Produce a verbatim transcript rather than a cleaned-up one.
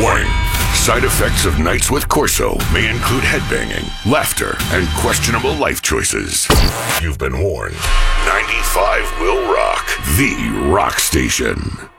Warning. Side effects of nights with Corso may include headbanging, laughter, and questionable life choices. You've been warned. ninety-five will rock. The rock station.